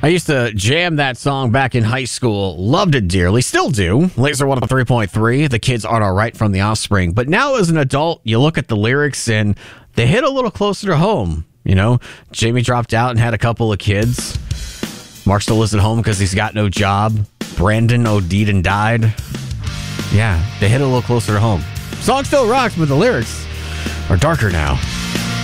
I used to jam that song back in high school. Loved it dearly. Still do. Laser 103.3. The Kids Aren't Alright from The Offspring. But now as an adult, you look at the lyrics and they hit a little closer to home. You know, Jamie dropped out and had a couple of kids. Mark still lives at home because he's got no job. Brandon OD'd and died. Yeah, they hit a little closer to home. Song still rocks, but the lyrics are darker now.